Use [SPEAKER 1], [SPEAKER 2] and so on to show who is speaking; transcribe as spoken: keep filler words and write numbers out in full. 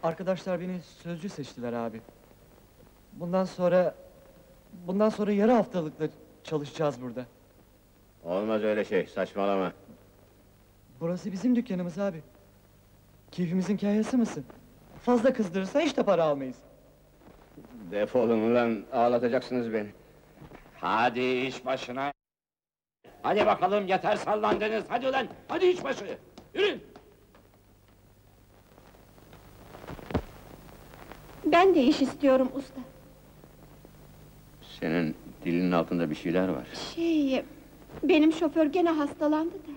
[SPEAKER 1] Arkadaşlar beni sözcü seçtiler abi. Bundan sonra... Bundan sonra yarı haftalıkla çalışacağız burada.
[SPEAKER 2] Olmaz öyle şey, saçmalama.
[SPEAKER 1] Burası bizim dükkanımız abi. Keyfimizin kayası mısın? Fazla kızdırırsa hiç de para almayız.
[SPEAKER 2] Defolun ulan, ağlatacaksınız beni.
[SPEAKER 3] Hadi iş başına! Hadi bakalım, yeter sallandınız, hadi ulan! Hadi iş başı! Yürüyün!
[SPEAKER 4] Ben de iş istiyorum usta.
[SPEAKER 2] Senin dilinin altında bir şeyler var.
[SPEAKER 4] Şey... Benim şoför gene hastalandı da.